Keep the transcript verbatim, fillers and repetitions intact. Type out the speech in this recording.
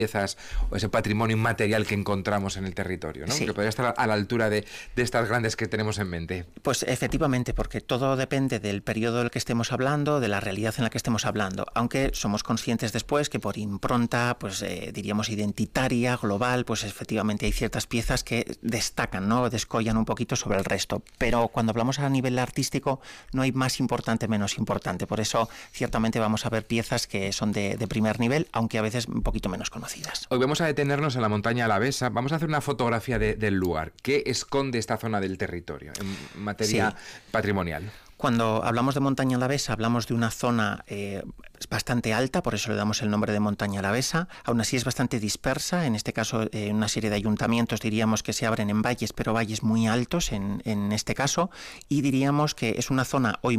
piezas o ese patrimonio inmaterial que encontramos en el territorio, ¿no? Sí. Que podría estar a la altura de, de estas grandes que tenemos en mente. Pues efectivamente, porque todo depende del periodo del que estemos hablando, de la realidad en la que estemos hablando, aunque somos conscientes después que por impronta, pues eh, diríamos identitaria, global, pues efectivamente hay ciertas piezas que destacan, ¿no? Descollan un poquito sobre el resto, pero cuando hablamos a nivel artístico no hay más importante, menos importante, por eso ciertamente vamos a ver piezas que son de, de primer nivel, aunque a veces un poquito menos conocidas. Hoy vamos a detenernos en la montaña Alavesa. Vamos a hacer una fotografía de, del lugar. ¿Qué esconde esta zona del territorio en materia sí. patrimonial? Cuando hablamos de montaña alavesa, hablamos de una zona eh, bastante alta, por eso le damos el nombre de montaña alavesa. Aún así es bastante dispersa, en este caso eh, una serie de ayuntamientos diríamos que se abren en valles, pero valles muy altos en, en este caso, y diríamos que es una zona hoy